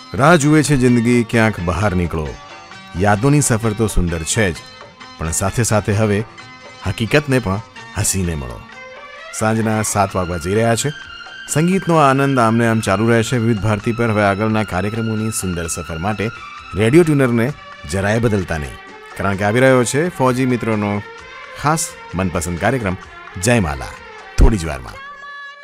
રાહ જુએ છે જિંદગી, ક્યાંક બહાર નીકળો. યાદોની સફર તો સુંદર છે જ, પણ સાથે સાથે હવે હકીકતને પણ હસીને મળો. સાંજના 7 વાગવા જઈ રહ્યા છે. સંગીતનો આનંદ આમને આમ ચાલુ રહેશે વિવિધ ભારતી પર. હવે આગળના કાર્યક્રમોની સુંદર સફર માટે રેડિયો ટ્યુનરને જરાય બદલતા નહીં, કારણ કે આવી રહ્યો છે ફૌજી મિત્રોનો ખાસ મનપસંદ કાર્યક્રમ જયમાલા થોડી જ વારમાં.